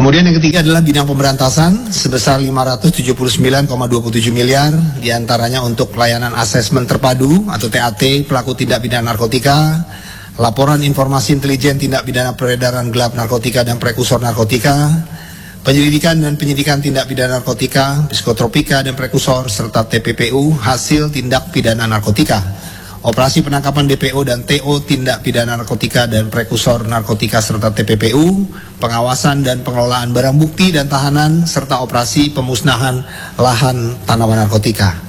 Kemudian yang ketiga adalah bidang pemberantasan sebesar 579,27 miliar, diantaranya untuk pelayanan asesmen terpadu atau TAT pelaku tindak pidana narkotika, laporan informasi intelijen tindak pidana peredaran gelap narkotika dan prekursor narkotika, penyelidikan dan penyidikan tindak pidana narkotika, psikotropika dan prekursor, serta TPPU hasil tindak pidana narkotika, operasi penangkapan DPO dan TO tindak pidana narkotika dan prekursor narkotika serta TPPU, pengawasan dan pengelolaan barang bukti dan tahanan, serta operasi pemusnahan lahan tanaman narkotika.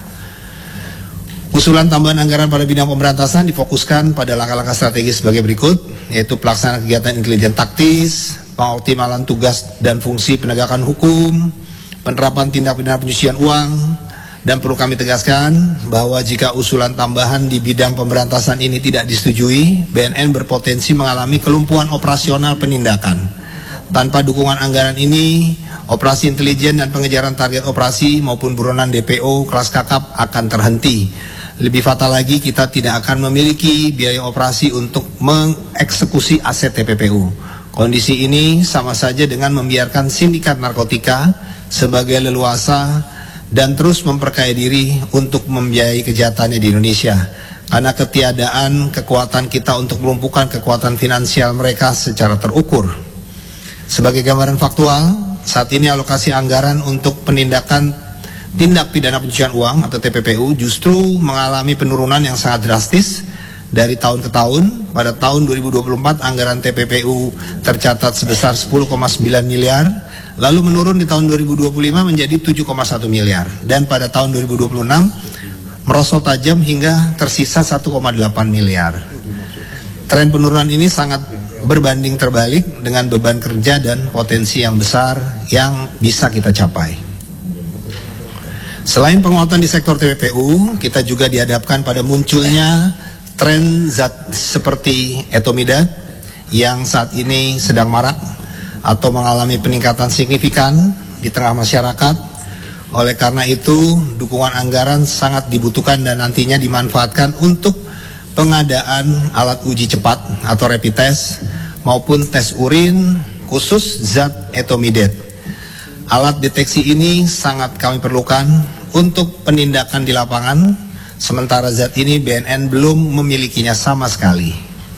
Usulan tambahan anggaran pada bidang pemberantasan difokuskan pada langkah-langkah strategis sebagai berikut, yaitu pelaksanaan kegiatan intelijen taktis, pengoptimalan tugas dan fungsi penegakan hukum, penerapan tindak pidana pencucian uang, dan perlu kami tegaskan bahwa jika usulan tambahan di bidang pemberantasan ini tidak disetujui, BNN berpotensi mengalami kelumpuhan operasional penindakan. Tanpa dukungan anggaran ini, operasi intelijen dan pengejaran target operasi maupun buronan DPO kelas kakap akan terhenti. Lebih fatal lagi, kita tidak akan memiliki biaya operasi untuk mengeksekusi aset TPPU. Kondisi ini sama saja dengan membiarkan sindikat narkotika sebagai leluasa dan terus memperkaya diri untuk membiayai kejahatannya di Indonesia. Karena ketiadaan kekuatan kita untuk melumpuhkan kekuatan finansial mereka secara terukur. Sebagai gambaran faktual, saat ini alokasi anggaran untuk penindakan tindak pidana pencucian uang atau TPPU justru mengalami penurunan yang sangat drastis dari tahun ke tahun. Pada tahun 2024 anggaran TPPU tercatat sebesar 10,9 miliar, lalu menurun di tahun 2025 menjadi 7,1 miliar, dan pada tahun 2026 merosot tajam hingga tersisa 1,8 miliar. Tren penurunan ini sangat berbanding terbalik dengan beban kerja dan potensi yang besar yang bisa kita capai. Selain penguatan di sektor TPPU, kita juga dihadapkan pada munculnya tren zat seperti etomidat yang saat ini sedang marak atau mengalami peningkatan signifikan di tengah masyarakat. Oleh karena itu, dukungan anggaran sangat dibutuhkan dan nantinya dimanfaatkan untuk pengadaan alat uji cepat atau rapid test maupun tes urin khusus zat etomidat. Alat deteksi ini sangat kami perlukan untuk penindakan di lapangan, sementara zat ini BNN belum memilikinya sama sekali.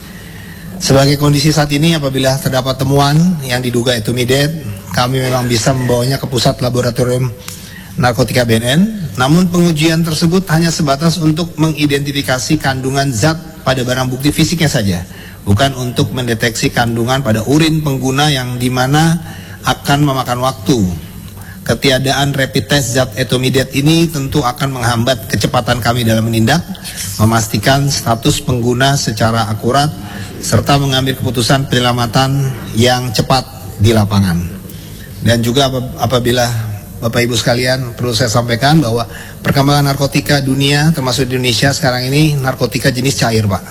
Sebagai kondisi saat ini, apabila terdapat temuan yang diduga etomidat, kami memang bisa membawanya ke pusat laboratorium narkotika BNN, namun pengujian tersebut hanya sebatas untuk mengidentifikasi kandungan zat pada barang bukti fisiknya saja, bukan untuk mendeteksi kandungan pada urin pengguna yang dimana akan memakan waktu. Ketiadaan rapid test zat etomidat ini tentu akan menghambat kecepatan kami dalam menindak, memastikan status pengguna secara akurat, serta mengambil keputusan penyelamatan yang cepat di lapangan. Dan juga apabila Bapak Ibu sekalian, perlu saya sampaikan bahwa perkembangan narkotika dunia termasuk di Indonesia sekarang ini narkotika jenis cair, Pak.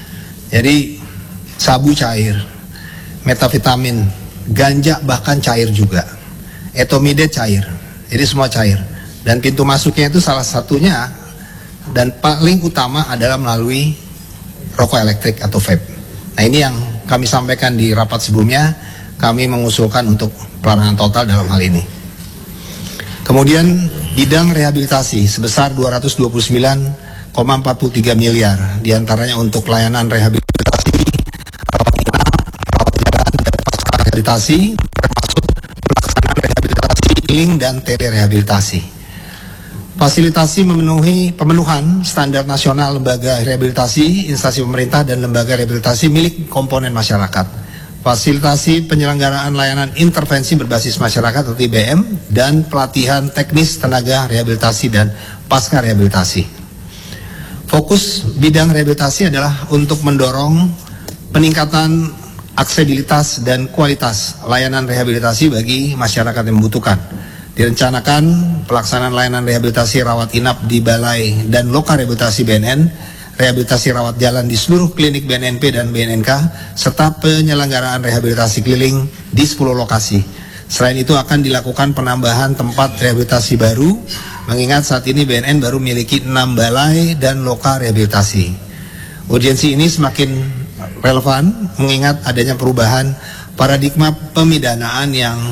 Jadi sabu cair, metafetamin, ganja bahkan cair juga, etomidat cair, jadi semua cair. Dan pintu masuknya itu salah satunya dan paling utama adalah melalui rokok elektrik atau vape. Nah, ini yang kami sampaikan di rapat sebelumnya, kami mengusulkan untuk pelarangan total dalam hal ini. Kemudian bidang rehabilitasi sebesar 229,43 miliar, diantaranya untuk layanan rehabilitasi, rawat inap, rawat jalan, dan pasca rehabilitasi, termasuk pelaksanaan rehabilitasi healing dan telerehabilitasi. Fasilitasi pemenuhan standar nasional lembaga rehabilitasi, instansi pemerintah dan lembaga rehabilitasi milik komponen masyarakat. Fasilitasi penyelenggaraan layanan intervensi berbasis masyarakat atau IBM dan pelatihan teknis tenaga rehabilitasi dan pasca rehabilitasi. Fokus bidang rehabilitasi adalah untuk mendorong peningkatan aksesibilitas dan kualitas layanan rehabilitasi bagi masyarakat yang membutuhkan. Direncanakan pelaksanaan layanan rehabilitasi rawat inap di balai dan loka rehabilitasi BNN, rehabilitasi rawat jalan di seluruh klinik BNNP dan BNNK, serta penyelenggaraan rehabilitasi keliling di 10 lokasi. Selain itu akan dilakukan penambahan tempat rehabilitasi baru, mengingat saat ini BNN baru memiliki 6 balai dan loka rehabilitasi. Urgensi ini semakin relevan mengingat adanya perubahan paradigma pemidanaan yang